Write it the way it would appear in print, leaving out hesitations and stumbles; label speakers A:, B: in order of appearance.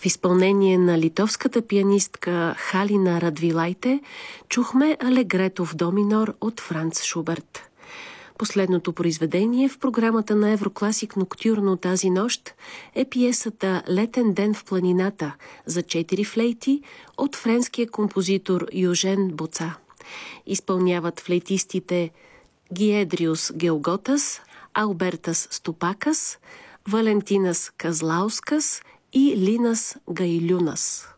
A: В изпълнение на литовската пианистка Халина Радвилайте чухме Алегрето в до минор от Франц Шуберт. Последното произведение в програмата на Еврокласик Ноктюрно тази нощ е пиесата «Летен ден в планината» за 4 флейти от френския композитор Южен Боца. Изпълняват флейтистите Гиедриус Геоготас, Албертас Стопакас, Валентинас Казлаускас и Линас Гайлюнас.